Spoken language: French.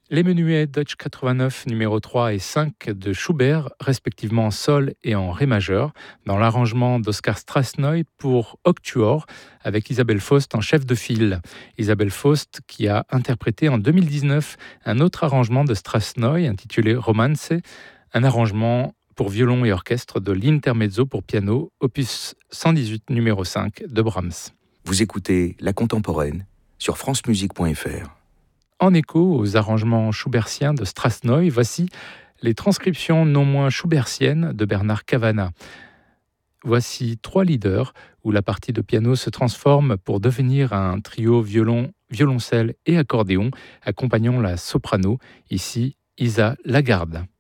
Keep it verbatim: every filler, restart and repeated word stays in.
Les menuets Deutsch quatre-vingt-neuf numéro trois et cinq de Schubert, respectivement en sol et en ré majeur, dans l'arrangement d'Oskar Strasnoy pour Octuor, avec Isabelle Faust en chef de file. Isabelle Faust qui a interprété en deux mille dix-neuf un autre arrangement de Strasnoy intitulé Romance, un arrangement pour violon et orchestre de l'Intermezzo pour piano, opus cent dix-huit numéro cinq de Brahms. Vous écoutez La Contemporaine sur francemusique point f r. En écho aux arrangements schubertiens de Strasnoy, voici les transcriptions non moins schubertiennes de Bernard Cavana. Voici trois leaders où la partie de piano se transforme pour devenir un trio violon, violoncelle et accordéon, accompagnant la soprano, ici Isa Lagarde.